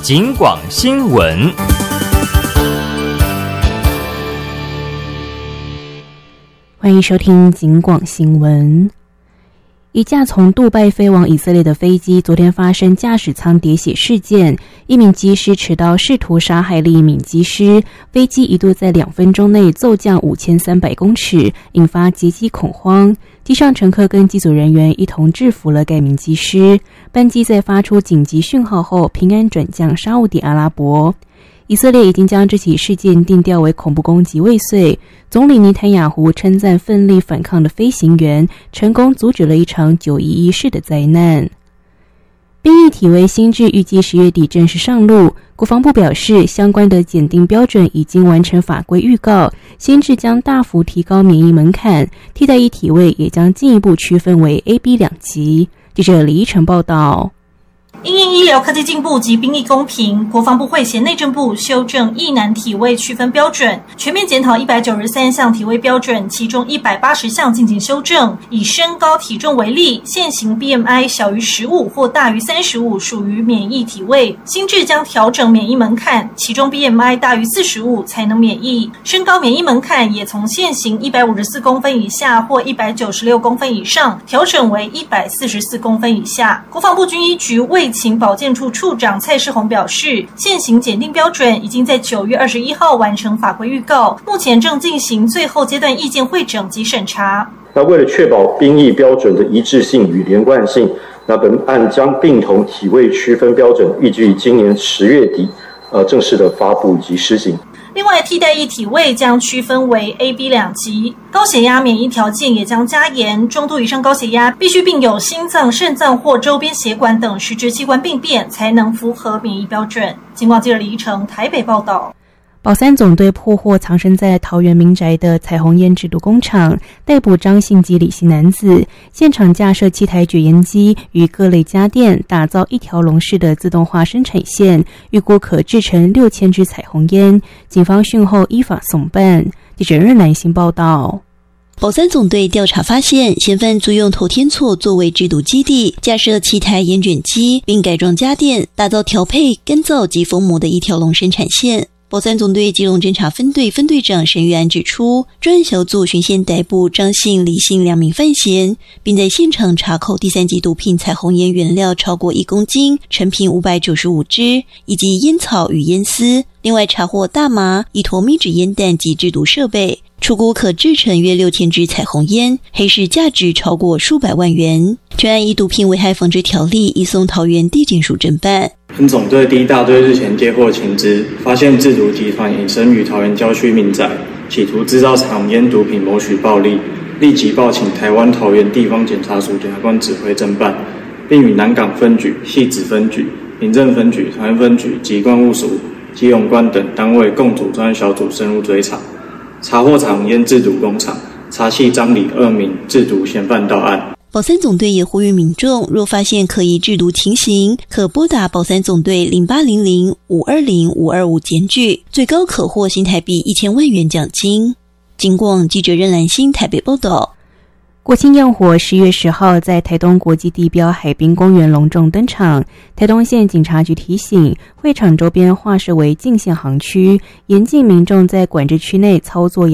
警广新闻。 欢迎收听警广新闻。一架从杜拜飞往以色列的飞机昨天发生驾驶舱喋血事件，一名机师持刀试图杀害另一名机师，飞机一度在2分钟内骤降5300公尺，引发劫机恐慌。机上乘客跟机组人员一同制服了该名机师，班机在发出紧急讯号后平安转降沙烏地阿拉伯。以色列已经将这起事件定调为恐怖攻击未遂，总理尼坦雅胡称赞奋力反抗的飞行员成功阻止了一场911式的灾难。兵役体位新制预计10月底正式上路，国防部表示相关的检定标准已经完成法规预告，新制将大幅提高免疫门槛，替代役体位也将进一步区分为 A、B 2级。记者李依晨报道。 因应医疗科技进步及兵役公平，国防部会协内政部修正役男体位区分标准，全面检讨193项体位标准，其中180项进行修正。以身高体重为例，现行 BMI 小于15或大于35属于免疫体位，新制将调整免疫门槛，其中 BMI 大于45才能免疫。身高免疫门槛也从现行154公分以下或196公分以上调整为144公分以下。国防部军医局卫情保健处处长蔡世宏表示，现行检定标准已经在9月21号完成法规预告，目前正进行最后阶段意见汇整及审查。 那为了确保兵役标准的一致性与连贯性，那本案将并同体位区分标准，预计今年10月底正式的发布及施行。 另外，替代役体位将区分为 A、B 2级，高血压免疫条件也将加严，中度以上高血压必须并有心脏、肾脏或周边血管等实质器官病变，才能符合免疫标准。警广记者李依晨台北报道。 保三总队破获藏身在桃园民宅的彩虹烟制毒工厂，逮捕张姓及李姓男子，现场架设7台卷烟机与各类家电，打造一条龙式的自动化生产线，预估可制成6000支彩虹烟。警方讯后依法送办。记者任兰新报道。 保三总队调查发现，嫌犯租用头天厝作为制毒基地，架设7台烟卷机，并改装家电，打造调配、干燥及封膜的一条龙生产线。保三总队基隆侦查分队分队长沈玉安指出，专案小组循线逮捕张姓、李姓2名犯嫌，并在现场查扣第3级毒品彩虹烟原料超过1公斤，成品595支，以及烟草与烟丝。另外查获大麻、1坨密纸烟弹及制毒设备，初估可制成约6000支彩虹烟，黑市价值超过数百万元。全案依毒品危害防治条例移送桃园地检署侦办。 分总队第1大队日前接获情资，发现制毒集团隐身于桃园郊区民宅，企图制造彩虹烟毒品谋取暴利，立即报请台湾桃园地方检察署检察官指挥侦办，并与南港分局、汐止分局、平镇分局、桃园分局及关务署、基隆关等单位共组专案小组深入追查，查获彩虹烟制毒工厂，查缉张李2名制毒嫌犯到案。 保三总队也呼吁民众，若发现可疑制毒情形，可拨打保三总队0800-520-525检举，最高可获新台币1000万元奖金。警广记者任兰心台北报道。 国庆焰火10月10号在台东国际地标海滨公园隆重登场。台东县警察局提醒，会场周边划设为禁限行区，严禁民众在管制区内操作